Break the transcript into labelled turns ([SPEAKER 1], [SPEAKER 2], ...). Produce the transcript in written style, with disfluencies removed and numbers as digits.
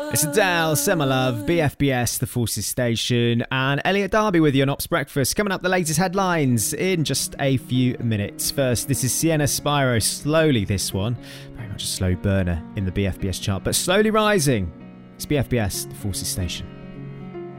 [SPEAKER 1] It's Adele, Semalove, BFBS, The Forces Station, and Elliot Darby with you on Ops Breakfast. Coming up, the latest headlines in just a few minutes. First, this is Sienna Spyro. Slowly, this one. Very much a slow burner in the BFBS chart, but slowly rising. It's BFBS, The Forces Station.